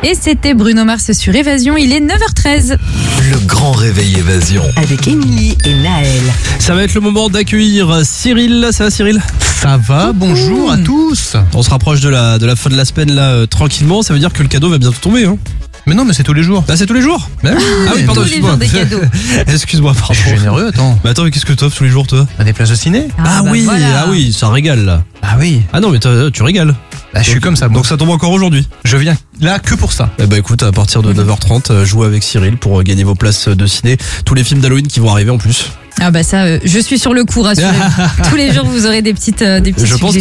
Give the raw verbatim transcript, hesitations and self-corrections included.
Et c'était Bruno Mars sur Évasion, il est neuf heures treize. Le grand réveil Évasion. Avec Émilie et Naël. Ça va être le moment d'accueillir Cyril. Ça va Cyril ? Ça va, bonjour à tous. On se rapproche de la, de la fin de la semaine là euh, tranquillement, ça veut dire que le cadeau va bientôt tomber hein. Mais non, mais c'est tous les jours. Ah c'est tous les jours Bah oui. Ah oui pardon, Tous les excuse-moi. jours des cadeaux. Excuse-moi pardon. Je suis généreux, attends. Mais attends, mais qu'est-ce que t'offres tous les jours toi ? Bah, des places de ciné. Ah, bah oui, voilà. ah oui, ça régale là. Ah oui. Ah non mais toi, tu régales. Bah, je suis comme ça. Moi. Donc ça tombe encore aujourd'hui. Je viens là que pour ça. Eh bah écoute, à partir de neuf heures trente, euh, jouez avec Cyril pour euh, gagner vos places de ciné. Tous les films d'Halloween qui vont arriver en plus. Ah bah ça, euh, je suis sur le coup, rassurez-vous. Tous les jours, vous aurez des petites, euh, des petites Je pense qu'il